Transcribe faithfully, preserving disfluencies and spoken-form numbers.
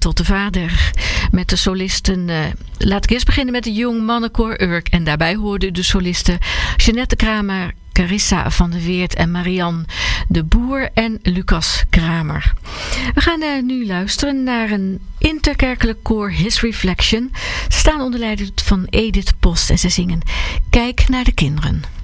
tot de vader. Met de solisten, uh, laat ik eerst beginnen met de Jong Mannenkoor Urk. En daarbij hoorden de solisten Jeanette Kramer, Carissa van der Weert en Marianne de Boer en Lucas Kramer. We gaan uh, nu luisteren naar een interkerkelijk koor His Reflection. Ze staan onder leiding van Edith Post en ze zingen Kijk naar de kinderen.